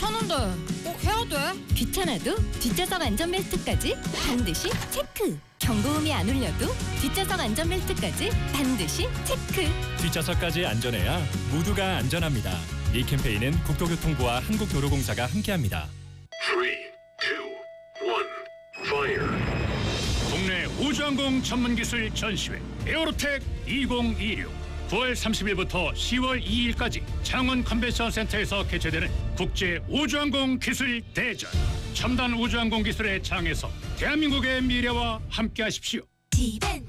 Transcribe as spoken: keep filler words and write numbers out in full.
귀찮은데 꼭 해야 돼? 귀찮아도 뒷좌석 안전벨트까지 반드시 체크. 경고음이 안 울려도 뒷좌석 안전벨트까지 반드시 체크. 뒷좌석까지 안전해야 모두가 안전합니다. 이 캠페인은 국토교통부와 한국도로공사가 함께합니다. 삼, 이, 일, fire. 국내 우주항공 전문기술 전시회 에어로텍 이천이십육 구월 삼십일부터 시월 이일까지 창원 컨벤션 센터에서 개최되는 국제 우주항공 기술 대전. 첨단 우주항공 기술의 장에서 대한민국의 미래와 함께하십시오.